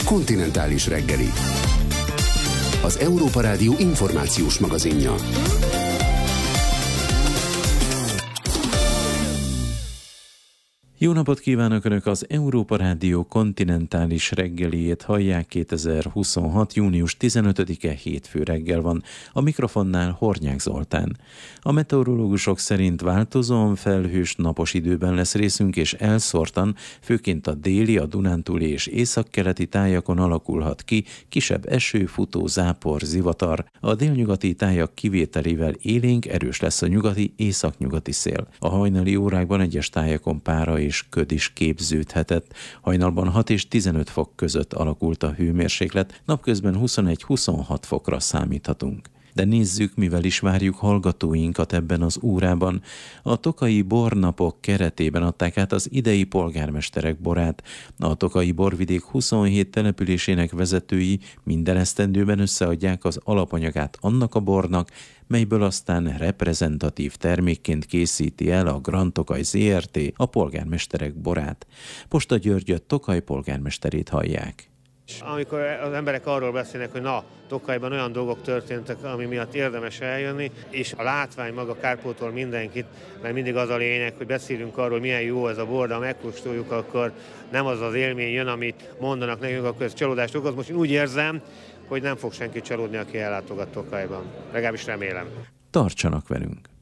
Kontinentális reggeli. Az Európa Rádió információs magazinja. Jó napot kívánok! Önök az Európa Rádió kontinentális reggeliét hallják. 2026. június 15-e hétfő reggel van. A mikrofonnál Hornyák Zoltán. A meteorológusok szerint változóan felhős napos időben lesz részünk, és elszórtan, főként a déli, a dunántúli és északkeleti tájakon alakulhat ki kisebb eső, futó, zápor, zivatar. A délnyugati tájak kivételével élénk, erős lesz a nyugati, északnyugati szél. A hajnali órákban egyes tájakon pára és köd is képződhetett. Hajnalban 6 és 15 fok között alakult a hőmérséklet, napközben 21-26 fokra számíthatunk. De nézzük, mivel is várjuk hallgatóinkat ebben az órában. A tokaji bornapok keretében adták át az idei polgármesterek borát. A tokaji borvidék 27 településének vezetői minden esztendőben összeadják az alapanyagát annak a bornak, melyből aztán reprezentatív termékként készíti el a Grand Tokaj Zrt. A polgármesterek borát. Posta György Tokaj polgármesterét hallják. Amikor az emberek arról beszélnek, hogy Tokajban olyan dolgok történtek, ami miatt érdemes eljönni, és a látvány maga kárpótol mindenkit, mert mindig az a lényeg, hogy beszélünk arról, milyen jó ez a bor, de ha megkóstoljuk, akkor nem az az élmény jön, amit mondanak nekünk, akkor ez csalódást okoz. Most én úgy érzem, hogy nem fog senki csalódni, aki ellátogat Tokajban. Legalábbis remélem. Tartsanak velünk!